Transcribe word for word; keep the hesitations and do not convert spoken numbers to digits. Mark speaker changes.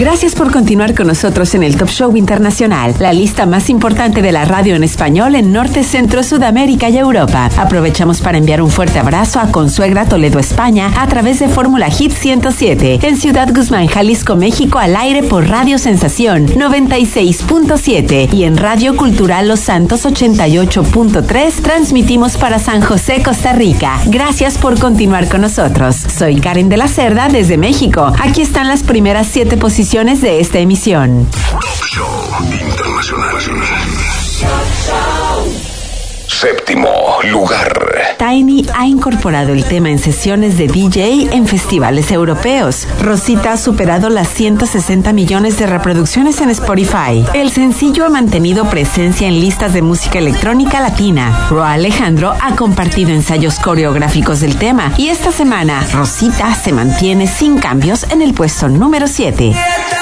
Speaker 1: Gracias por continuar con nosotros en el Top Show Internacional, la lista más importante de la radio en español en Norte, Centro, Sudamérica y Europa. Aprovechamos para enviar un fuerte abrazo a Consuegra Toledo, España, a través de Fórmula Hit ciento siete. En Ciudad Guzmán, Jalisco, México, al aire por Radio Sensación noventa y seis punto siete. Y en Radio Cultural Los Santos ochenta y ocho punto tres, transmitimos para San José, Costa Rica. Gracias por continuar con nosotros. Soy Karen de la Cerda desde México. Aquí están las primeras siete posiciones de esta emisión.
Speaker 2: Top Show Internacional. Séptimo lugar.
Speaker 1: Tiny ha incorporado el tema en sesiones de D J en festivales europeos. Rosita ha superado las ciento sesenta millones de reproducciones en Spotify. El sencillo ha mantenido presencia en listas de música electrónica latina. Ro Alejandro ha compartido ensayos coreográficos del tema y esta semana Rosita se mantiene sin cambios en el puesto número siete.